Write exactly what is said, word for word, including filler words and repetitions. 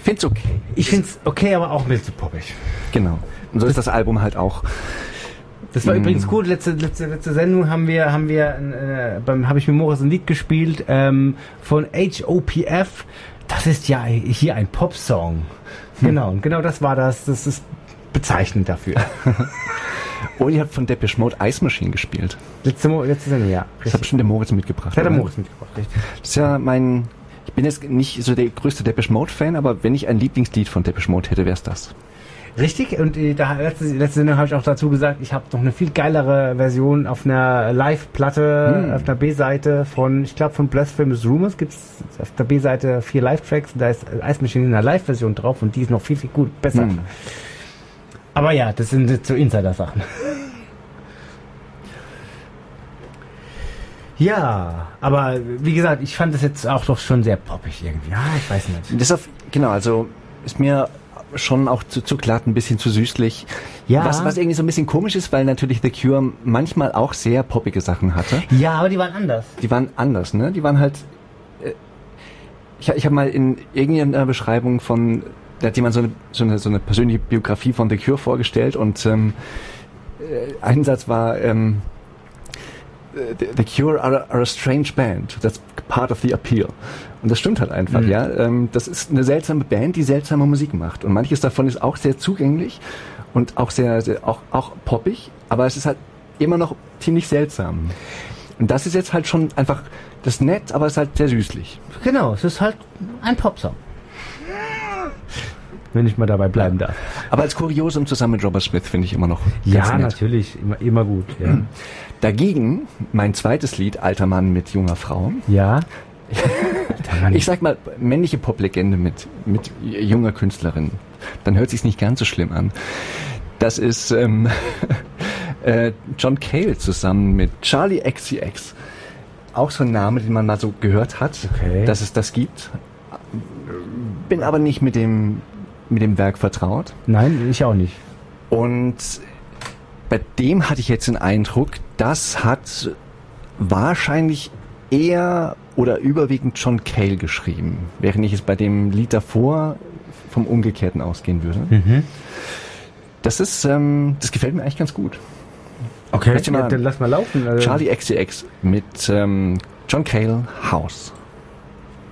finde es okay. Ich finde es okay, aber auch ein bisschen zu poppig. Genau. Und so ist das Album halt auch. Das war mm. übrigens gut. Letzte, letzte, letzte Sendung haben wir, haben wir, äh, beim, habe ich mit Moritz ein Lied gespielt ähm, von H O P F. Das ist ja hier ein Popsong. Hm. Genau, und genau das war das. Das ist bezeichnend dafür. Und ihr habt von Depeche Mode Ice Machine gespielt. Letzte, letzte Sendung, ja. Das hat bestimmt der Moritz mitgebracht. Das hat der Moritz mitgebracht, richtig. Das ist ja mein. Ich bin jetzt nicht so der größte Depeche Mode Fan, aber wenn ich ein Lieblingslied von Depeche Mode hätte, wäre es das. Richtig, und äh, da, letzte, letzte Sendung habe ich auch dazu gesagt, ich habe noch eine viel geilere Version auf einer Live-Platte, hm. auf einer B-Seite von, ich glaube von Blasphemous Rumors gibt es auf der B-Seite vier Live-Tracks, da ist Ice Machine in einer Live-Version drauf und die ist noch viel, viel gut, besser. Hm. Aber ja, das sind jetzt so Insider-Sachen. Ja, aber wie gesagt, ich fand das jetzt auch doch schon sehr poppig irgendwie. Ja, ich weiß nicht. Das auf, genau, also ist mir schon auch zu, zu glatt, ein bisschen zu süßlich. Ja. Was, was irgendwie so ein bisschen komisch ist, weil natürlich The Cure manchmal auch sehr poppige Sachen hatte. Ja, aber die waren anders. Die waren anders, ne? Die waren halt... Äh, ich ich habe mal in irgendeiner Beschreibung von... Da hat jemand so eine, so eine, so eine persönliche Biografie von The Cure vorgestellt und ähm, äh, ein Satz war... Ähm, The Cure are a, are a strange band. That's part of the appeal. Und das stimmt halt einfach, mhm. ja. Ähm, das ist eine seltsame Band, die seltsame Musik macht. Und manches davon ist auch sehr zugänglich und auch sehr, sehr auch, auch poppig, aber es ist halt immer noch ziemlich seltsam. Und das ist jetzt halt schon einfach, das ist nett, aber es ist halt sehr süßlich. Genau, es ist halt ein Popsong. Wenn ich mal dabei bleiben darf. Aber als Kuriosum zusammen mit Robert Smith finde ich immer noch ja, ganz nett. Natürlich, immer, immer gut. Ja. Dagegen mein zweites Lied, Alter Mann mit junger Frau. Ja. Ich sag mal, männliche Poplegende mit, mit junger Künstlerin. Dann hört sich's nicht ganz so schlimm an. Das ist ähm, äh, John Cale zusammen mit Charlie X C X. Auch so ein Name, den man mal so gehört hat, okay. dass es das gibt. Bin aber nicht mit dem mit dem Werk vertraut. Nein, ich auch nicht. Und bei dem hatte ich jetzt den Eindruck, das hat wahrscheinlich eher oder überwiegend John Cale geschrieben, während ich es bei dem Lied davor vom Umgekehrten ausgehen würde. Mhm. Das ist, ähm, das gefällt mir eigentlich ganz gut. Okay, ja, dann lass mal laufen. Also Charlie X C X mit ähm, John Cale, House.